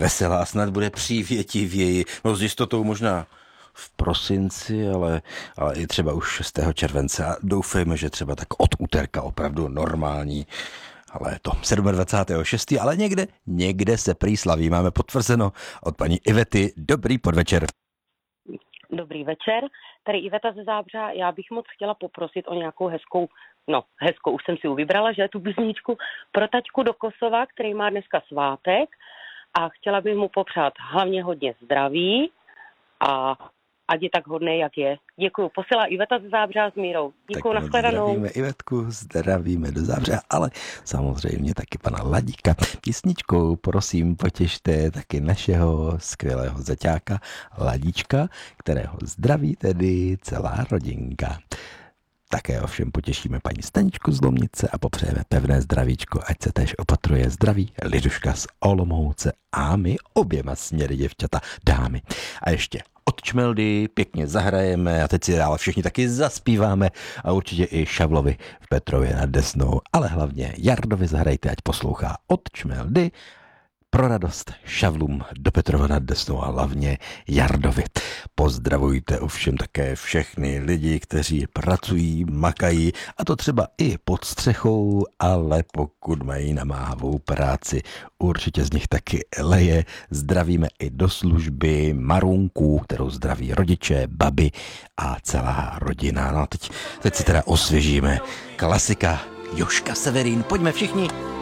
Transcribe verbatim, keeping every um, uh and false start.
veselá, snad bude přívětivěji, no s jistotou možná v prosinci, ale, ale i třeba už šestého července a doufejme, že třeba tak od úterka opravdu normální. Ale to dvacátého sedmého šestého ale někde, někde se prý slaví. Máme potvrzeno od paní Ivety. Dobrý podvečer. Dobrý večer, tady Iveta ze Zábřa. Já bych moc chtěla poprosit o nějakou hezkou, no hezkou, už jsem si ji vybrala, že tu písničku pro taťku do Kosova, který má dneska svátek a chtěla bych mu popřát hlavně hodně zdraví a ať je tak hodnej, jak je. Děkuju. Posílá Iveta ze Zábřa s Mírou. Děkuju, nashledanou. Zdravíme Ivetku, zdravíme do Zábřa, ale samozřejmě taky pana Ladíka. Písničkou prosím potěšte taky našeho skvělého zaťáka Ladíčka, kterého zdraví tedy celá rodinka. Také ovšem potěšíme paní Staničku z Lomnice a popřejeme pevné zdravíčko, ať se též opatruje zdraví Liduška z Olomouce a my oběma směry děvčata dámy. A ještě od Čmeldy pěkně zahrajeme a teď si dále všichni taky zaspíváme a určitě i Šavlovi v Petrově nad Desnou, ale hlavně Jardovi zahrajte, ať poslouchá od Čmeldy pro radost Šavlům do Petrova nad Desnou a hlavně Jardovi. Pozdravujte ovšem také všechny lidi, kteří pracují, makají a to třeba i pod střechou, ale pokud mají namáhavou práci, určitě z nich taky leje. Zdravíme i do služby Marunku, kterou zdraví rodiče, babi a celá rodina. No a teď, teď si teda osvěžíme klasika Joška Severín. Pojďme všichni.